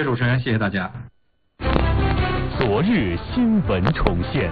谢主持人，谢谢大家。 昨日新闻重现，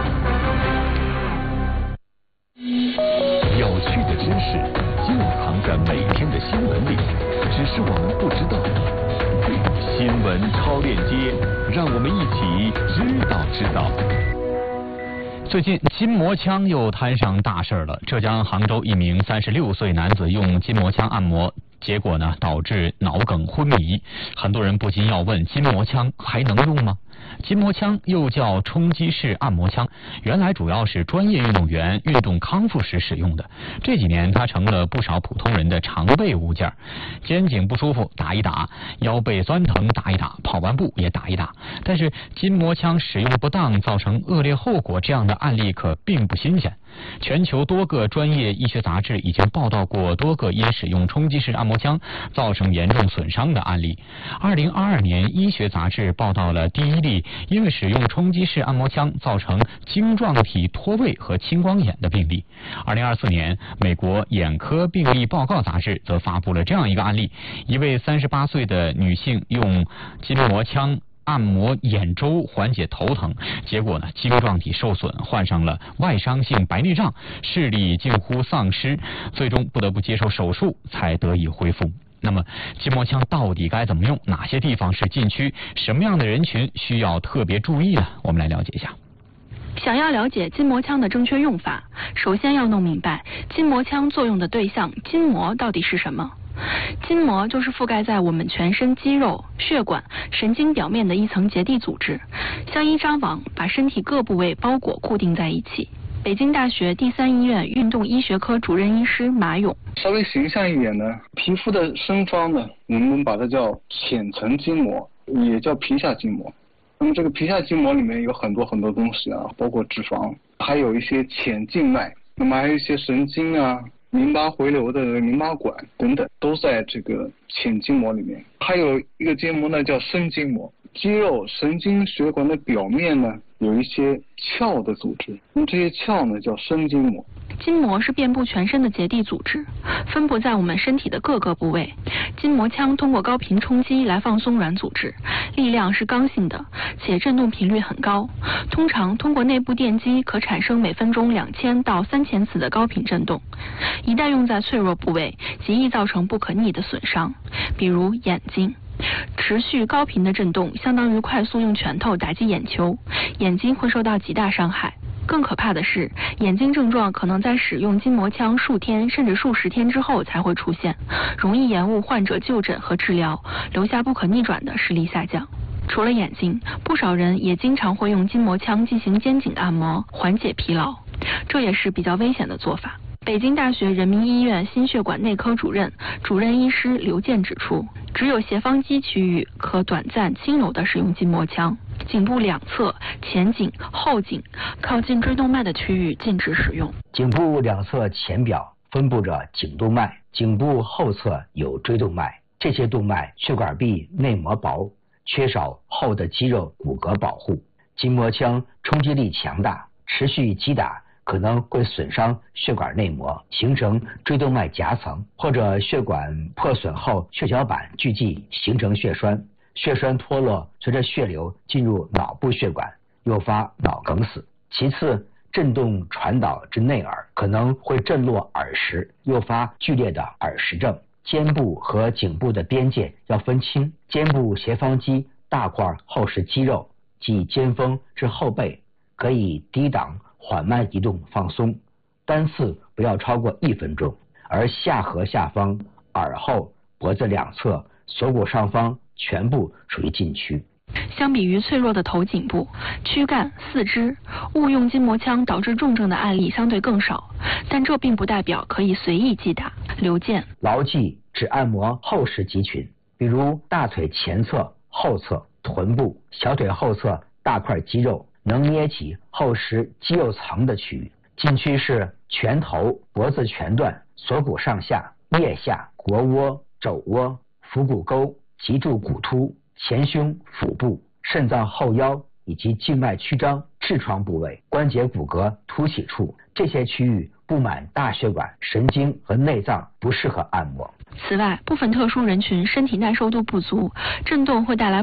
有趣的知识就藏在每天的新闻里，只是我们不知道。新闻超链接，让我们一起知道。 最近筋膜枪又摊上大事了。浙江杭州一名36岁男子用筋膜枪按摩，结果呢导致脑梗昏迷。很多人不禁要问：筋膜枪还能用吗？筋膜枪又叫冲击式按摩枪，原来主要是专业运动员运动康复时使用的。这几年它成了不少普通人的常备物件，肩颈不舒服打一打，腰背酸疼打一打，跑完步也打一打。但是筋膜枪使用不当造成恶劣后果，这样的案例可并不新鲜。全球多个专业医学杂志已经报道过多个因使用冲击式按摩枪造成严重损伤的案例。2022年医学杂志报道了第一例因为使用冲击式按摩枪造成晶状体脱位和青光眼的病例。2024年美国眼科病例报告杂志则发布了这样一个案例：一位38岁的女性用筋膜枪按摩眼周缓解头疼，结果呢晶状体受损，患上了外伤性白内障，视力近乎丧失，最终不得不接受手术才得以恢复。那么筋膜枪到底该怎么用？哪些地方是禁区？什么样的人群需要特别注意呢？我们来了解一下。 想要了解筋膜枪的正确用法，首先要弄明白筋膜枪作用的对象筋膜到底是什么。筋膜就是覆盖在我们全身肌肉、血管、神经表面的一层结缔组织，像一张网，把身体各部位包裹固定在一起。北京大学第3医院运动医学科主任医师马勇： 稍微形象一点呢，皮肤的深方呢，我们把它叫浅层筋膜，也叫皮下筋膜。那么这个皮下筋膜里面有很多东西啊，包括脂肪，还有一些浅静脉，那么还有一些神经啊、淋巴回流的淋巴管等等，都在这个浅筋膜里面。还有一个筋膜呢叫深筋膜，肌肉、神经、血管的表面呢有一些鞘的组织，那么这些鞘呢叫深筋膜。 筋膜是遍布全身的结缔组织，分布在我们身体的各个部位。筋膜枪通过高频冲击来放松软组织，力量是刚性的，且振动频率很高。通常通过内部电击可产生每分钟2000到3000次的高频振动。一旦用在脆弱部位，极易造成不可逆的损伤，比如眼睛。持续高频的振动相当于快速用拳头打击眼球，眼睛会受到极大伤害。更可怕的是，眼睛症状可能在使用筋膜枪数天甚至数十天之后才会出现，容易延误患者就诊和治疗，留下不可逆转的视力下降。除了眼睛，不少人也经常会用筋膜枪进行肩颈按摩，缓解疲劳，这也是比较危险的做法。北京大学人民医院心血管内科主任医师刘健指出，只有斜方肌区域可短暂轻柔地使用筋膜枪，颈部两侧、前颈、后颈靠近椎动脉的区域禁止使用。 颈部两侧前表分布着颈动脉，颈部后侧有椎动脉，这些动脉血管壁内膜薄，缺少厚的肌肉骨骼保护。筋膜枪冲击力强大，持续击打可能会损伤血管内膜，形成椎动脉夹层，或者血管破损后血小板聚集形成血栓，血栓脱落随着血流进入脑部血管，诱发脑梗死。其次，振动传导至内耳，可能会震落耳石，诱发剧烈的耳石症。肩部和颈部的边界要分清，肩部斜方肌大块厚实肌肉，即肩峰至后背，可以低档缓慢移动放松，单次不要超过1分钟。而下颌下方、耳后、脖子两侧、锁骨上方全部属于禁区。 相比于脆弱的头颈部、躯干、四肢，误用筋膜枪导致重症的案例相对更少，但这并不代表可以随意击打。刘健： 牢记只按摩厚实肌群，比如大腿前侧、后侧、臀部、小腿后侧大块肌肉，能捏起厚实肌肉层的区域。禁区是拳头、脖子前段、锁骨上下、腋下、腘窝、肘窝、腹股沟、脊柱骨突、前胸、腹部、肾脏后腰以及静脉曲张、痔疮部位、关节骨骼凸起处，这些区域布满大血管、神经和内脏，不适合按摩。 此外，部分特殊人群身体耐受度不足，震动会带来